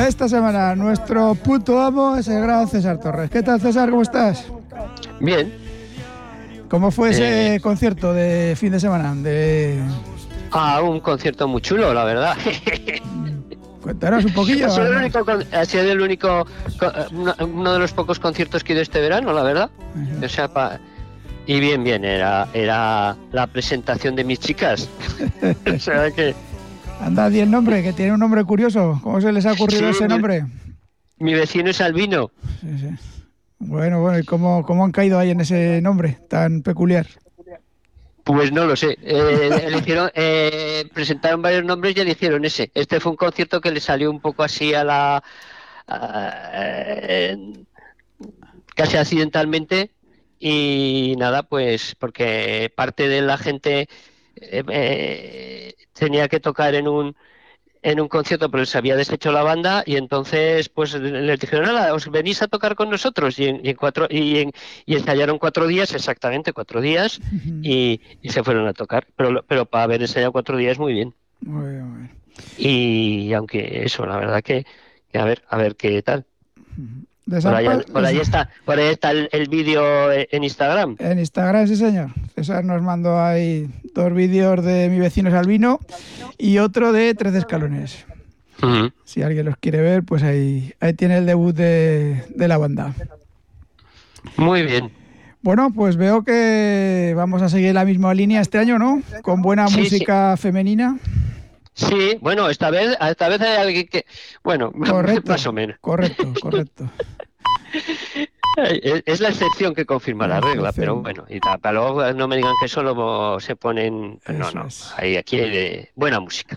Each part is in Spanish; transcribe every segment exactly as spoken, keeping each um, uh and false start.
Esta semana nuestro puto amo es el gran César Torres. ¿Qué tal, César? ¿Cómo estás? Bien. ¿Cómo fue ese Eh... concierto de fin de semana? De... Ah, un concierto muy chulo, la verdad. Cuéntanos un poquillo. Ha sido el único, ha sido el único uno de los pocos conciertos que he ido este verano, la verdad. Uh-huh. O sea, pa... y bien, bien, era, era la presentación de mis chicas. O sea que... Anda, di el nombre, que tiene un nombre curioso. ¿Cómo se les ha ocurrido sí, ese nombre? Mi, mi vecino es Albino. Sí, sí. Bueno, bueno, ¿y cómo, cómo han caído ahí en ese nombre tan peculiar? Pues no lo sé. Eh, eligieron, eh, presentaron varios nombres y eligieron ese. Este fue un concierto que le salió un poco así a la... A, eh, casi accidentalmente. Y nada, pues porque parte de la gente eh, eh, tenía que tocar en un en un concierto, pero se había deshecho la banda y entonces pues les dijeron, nada, os venís a tocar con nosotros y en, y en cuatro y, en, y ensayaron cuatro días, exactamente cuatro días uh-huh. y, y se fueron a tocar, pero pero para haber ensayado cuatro días muy bien. Muy bien, muy bien. Y aunque eso, la verdad que, que a ver, a ver qué tal. Uh-huh. Por ahí, por ahí está, por ahí está el, el vídeo en Instagram. En Instagram, sí señor. César nos mandó ahí dos vídeos de Mi vecino es Albino y otro de Tres escalones. Uh-huh. Si alguien los quiere ver, pues ahí, ahí tiene el debut de, de la banda. Muy bien. Bueno, pues veo que vamos a seguir la misma línea este año, ¿no? Con buena sí, música sí. femenina. Sí, bueno, esta vez, esta vez hay alguien que, bueno, correcto, más o menos. Correcto, correcto. Es la excepción que confirma la, la regla, pero bueno, y tal, para luego no me digan que solo se ponen, Eso no, no, es. hay aquí hay de buena música.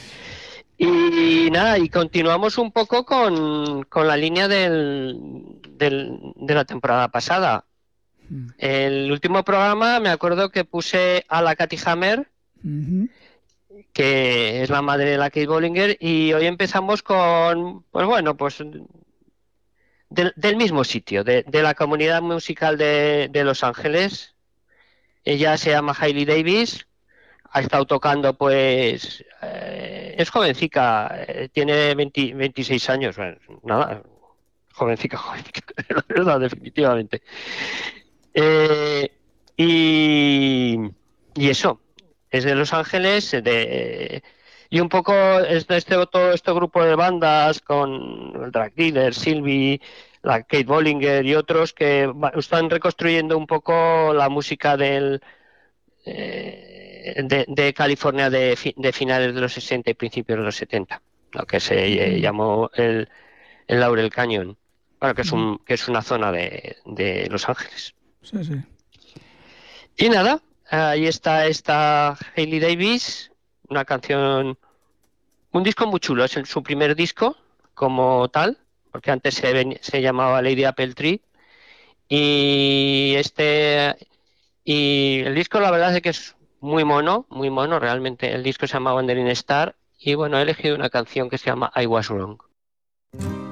Y nada, y continuamos un poco con, con la línea del, del, de la temporada pasada. Mm. El último programa me acuerdo que puse a la Katy Hammer, uh-huh. que es la madre de la Kate Bollinger, y hoy empezamos con, pues bueno, pues del, del mismo sitio, de, de la comunidad musical de, de Los Ángeles. Ella se llama Hailey Davis, ha estado tocando, pues, eh, es jovencica, eh, tiene veinte, veintiséis años, bueno, nada, jovencica, jovencica, la verdad, definitivamente. Eh, y, y eso, es de Los Ángeles, de... Y un poco este, este, todo este grupo de bandas con el Drag Dealer, Sylvie, la Kate Bollinger y otros que están reconstruyendo un poco la música del eh, de, de California de, de finales de los sesenta y principios de los setenta, lo que se eh, llamó el, el Laurel Canyon, bueno, que es un que es una zona de, de Los Ángeles. Sí, sí. Y nada, ahí está esta Hailey Davis, una canción. Un disco muy chulo, es el, su primer disco como tal, porque antes se, ven, se llamaba Lady Apple Tree. Y este y el disco la verdad es que es muy mono, muy mono, realmente el disco se llama Wandering Star y bueno, he elegido una canción que se llama I Was Wrong.